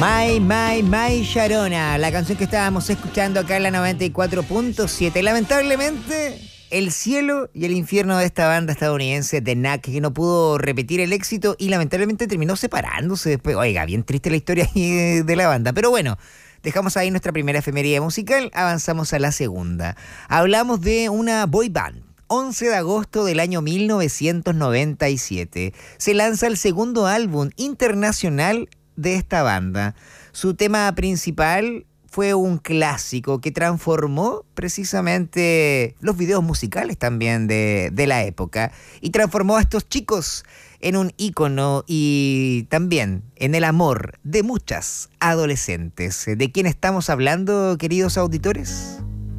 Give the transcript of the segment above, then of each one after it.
My Sharona, la canción que estábamos escuchando acá en la 94.7. Lamentablemente, el cielo y el infierno de esta banda estadounidense, The Knack, que no pudo repetir el éxito y lamentablemente terminó separándose después. Oiga, bien triste la historia ahí de la banda, pero bueno. Dejamos ahí nuestra primera efeméride musical, avanzamos a la segunda. Hablamos de una boy band. 11 de agosto del año 1997 se lanza el segundo álbum internacional de esta banda. Su tema principal fue un clásico que transformó precisamente los videos musicales también de la época y transformó a estos chicos en un ícono y también en el amor de muchas adolescentes. ¿De quién estamos hablando, queridos auditores?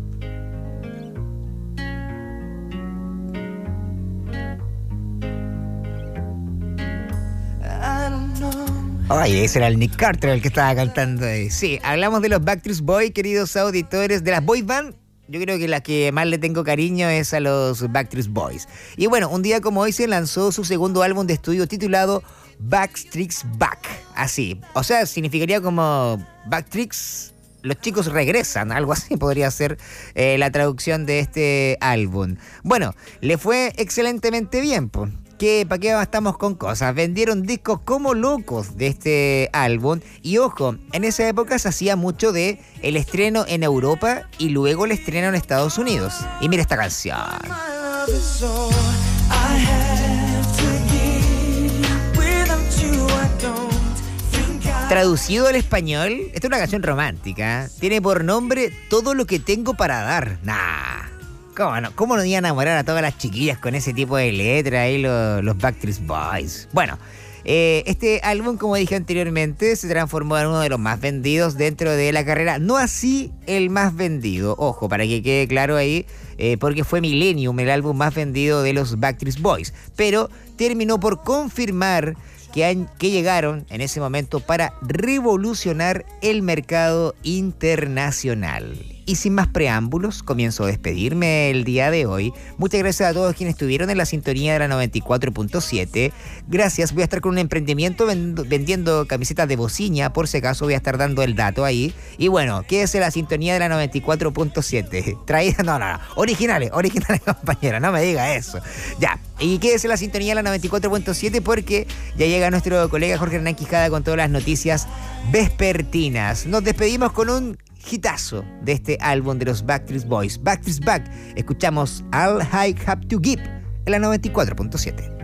Ay, ese era el Nick Carter el que estaba cantando ahí. Sí, hablamos de los Backstreet Boys, queridos auditores, de las boy band. Yo creo que la que más le tengo cariño es a los Backstreet Boys. Y bueno, un día como hoy se lanzó su segundo álbum de estudio titulado Backstreet's Back. Así, o sea, significaría como Backstreet's, los chicos regresan, algo así podría ser la traducción de este álbum. Bueno, le fue excelentemente bien, pues. ¿Para qué estamos con cosas? Vendieron discos como locos de este álbum. Y ojo, en esa época se hacía mucho de el estreno en Europa y luego el estreno en Estados Unidos. Y mira esta canción. Traducido al español, esta es una canción romántica. Tiene por nombre Todo lo que tengo para dar. Nah. ¿Cómo no iban a enamorar a todas las chiquillas con ese tipo de letra ahí los Backstreet Boys? Bueno, este álbum, como dije anteriormente, se transformó en uno de los más vendidos dentro de la carrera. No así el más vendido, ojo, para que quede claro ahí, porque fue Millennium el álbum más vendido de los Backstreet Boys. Pero terminó por confirmar que llegaron en ese momento para revolucionar el mercado internacional. Y sin más preámbulos, comienzo a despedirme el día de hoy. Muchas gracias a todos quienes estuvieron en la sintonía de la 94.7. Gracias, voy a estar con un emprendimiento vendiendo camisetas de bociña, por si acaso voy a estar dando el dato ahí. Y bueno, quédese la sintonía de la 94.7. Traída, no, originales, compañera, no me diga eso. Ya, y quédese la sintonía de la 94.7 porque ya llega nuestro colega Jorge Hernán Quijada con todas las noticias vespertinas. Nos despedimos con un hitazo de este álbum de los Backstreet Boys, Backstreet's Back. Escuchamos All I Have to Give en la 94.7.